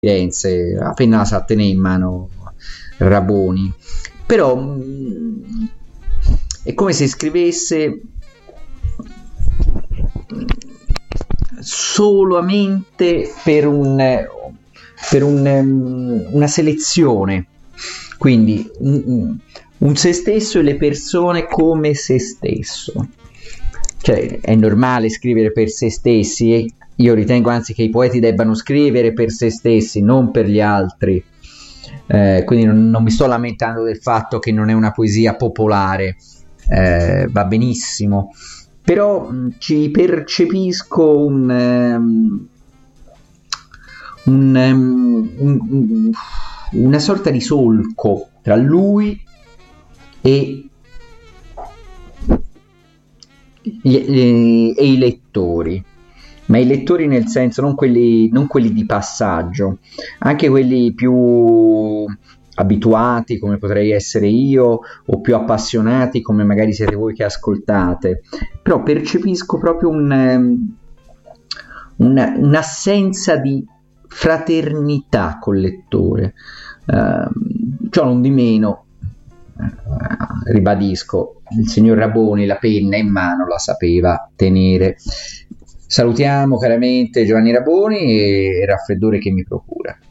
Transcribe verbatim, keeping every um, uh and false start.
Firenze, la penna la sa tenere in mano Raboni, però mh, è come se scrivesse solamente per un per un, um, una selezione, quindi un, un se stesso e le persone come se stesso. Cioè è normale scrivere per se stessi, io ritengo anzi che i poeti debbano scrivere per se stessi, non per gli altri, eh, quindi non, non mi sto lamentando del fatto che non è una poesia popolare, eh, va benissimo, però mh, ci percepisco un, um, un, um, un, un, una sorta di solco tra lui e, e, e i lettori, ma i lettori nel senso non quelli, non quelli di passaggio, anche quelli più abituati come potrei essere io o più appassionati come magari siete voi che ascoltate, però percepisco proprio un, un, un'assenza di fraternità col lettore. Uh, ciò non di meno, uh, ribadisco, il signor Raboni la penna in mano la sapeva tenere. Salutiamo caramente Giovanni Raboni e il raffreddore che mi procura.